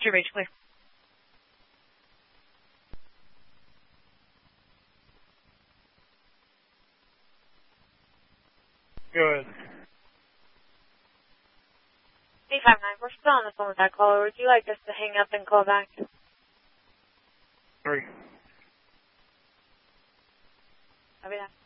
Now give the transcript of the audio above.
True Beach, clear. Good. 859, we're still on the phone with that caller. Would you like us to hang up and call back? 3. Copy that.